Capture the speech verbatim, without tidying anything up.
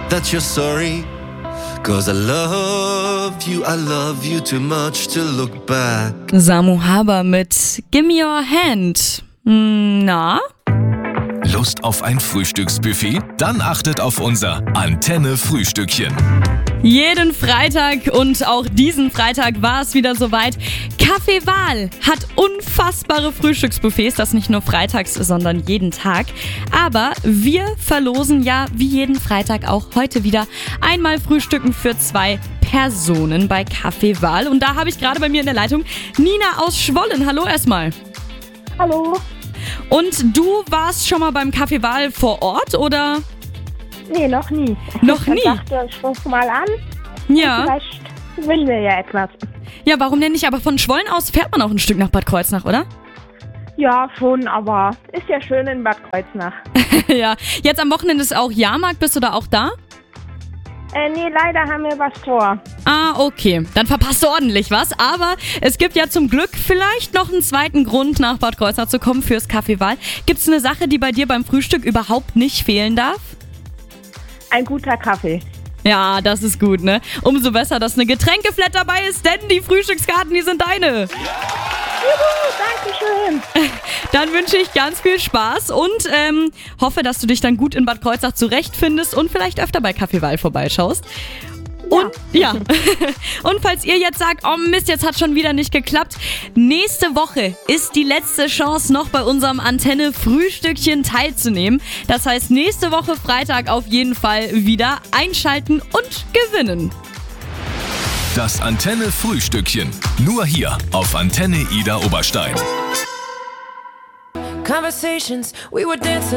that you're sorry. Cause I love you, I love you too much to look back. Samu Haber mit Gimme Your Hand. Na? Lust auf ein Frühstücksbuffet? Dann achtet auf unser Antenne-Frühstückchen. Jeden Freitag und auch diesen Freitag war es wieder soweit. Café Wahl hat unfassbare Frühstücksbuffets, das nicht nur freitags, sondern jeden Tag. Aber wir verlosen ja wie jeden Freitag auch heute wieder einmal Frühstücken für zwei Personen bei Café Wahl. Und da habe ich gerade bei mir in der Leitung Nina aus Schwollen. Hallo erstmal. Hallo. Und du warst schon mal beim Café Wahl vor Ort, oder? Nee, noch nie. Noch nie? Ich dachte, ich ruf mal an. Ja. Vielleicht will wir ja etwas. Ja, warum denn nicht? Aber von Schwollen aus fährt man auch ein Stück nach Bad Kreuznach, oder? Ja, schon, aber ist ja schön in Bad Kreuznach. Ja. Jetzt am Wochenende ist auch Jahrmarkt. Bist du da auch da? Äh, nee, leider haben wir was vor. Ah, okay. Dann verpasst du ordentlich was. Aber es gibt ja zum Glück vielleicht noch einen zweiten Grund, nach Bad Kreuznach zu kommen fürs Café Wahl. Gibt es eine Sache, die bei dir beim Frühstück überhaupt nicht fehlen darf? Ein guter Kaffee. Ja, das ist gut, ne? Umso besser, dass eine Getränkeflat dabei ist, denn die Frühstückskarten, die sind deine. Juhu, danke schön. Dann wünsche ich ganz viel Spaß und ähm, hoffe, dass du dich dann gut in Bad Kreuznach zurechtfindest und vielleicht öfter bei Café Wahl vorbeischaust. Und ja, und falls ihr jetzt sagt, oh Mist, jetzt hat schon wieder nicht geklappt, nächste Woche ist die letzte Chance, noch bei unserem Antenne-Frühstückchen teilzunehmen. Das heißt, nächste Woche Freitag auf jeden Fall wieder einschalten und gewinnen. Das Antenne-Frühstückchen. Nur hier auf Antenne Ida Oberstein. Conversations, we were dancing.